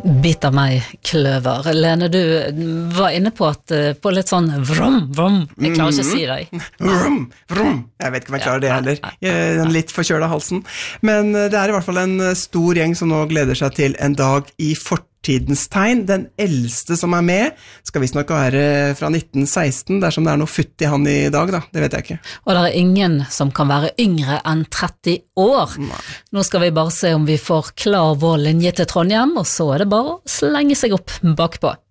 Bit av meg kløver. Lene, du var inne på at på litt sånn vrom, vrom. Jeg klarer ikke å si det. Vrom, vrom. Jeg vet ikke om jeg klarer det heller. Jeg er litt forkjølt av halsen. Men det er i hvert fall en stor gjeng som nå gleder seg til en dag i fortidens tegn. Den eldste som er med skal visst nok være fra 1916, dersom det er noe futt i han i dag da. Det vet jeg ikke. Og det er ingen som kan være yngre enn 30 år. Nei. Nå skal vi bare se om vi får klar vår linje til Trondheim, og så er det bare å slenge seg opp bakpå.